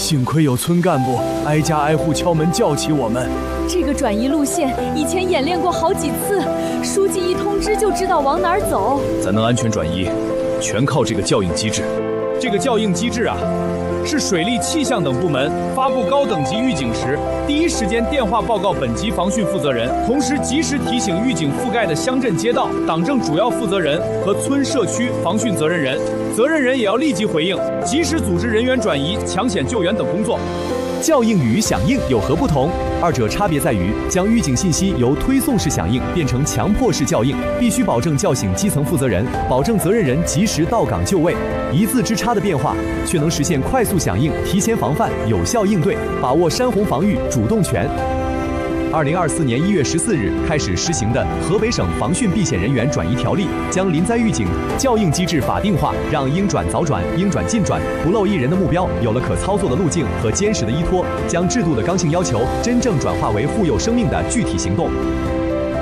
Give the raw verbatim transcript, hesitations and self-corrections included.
幸亏有村干部挨家挨户敲门叫起我们。 这个转移路线以前演练过好几次，书记一通知就知道往哪儿走。 咱能安全转移，全靠这个校应机制。 这个校应机制啊，是水利、气象等部门发布高等级预警时，第一时间电话报告本级防汛负责人，同时及时提醒预警覆盖的乡镇街道、党政主要负责人和村社区防汛责任人，责任人也要立即回应，及时组织人员转移、抢险救援等工作。 校应与响应有何不同？二者差别在于，将预警信息由推送式响应变成强迫式校应，必须保证叫醒基层负责人，保证责任人及时到岗就位。一字之差的变化，却能实现快速响应、提前防范、有效应对，把握山洪防御主动权。二零二四年一月十四日开始施行的《河北省防汛避险人员转移条例》将临灾预警校应机制法定化，让应转早转、应转尽转、不漏一人的目标有了可操作的路径和坚实的依托，将制度的刚性要求真正转化为护佑生命的具体行动。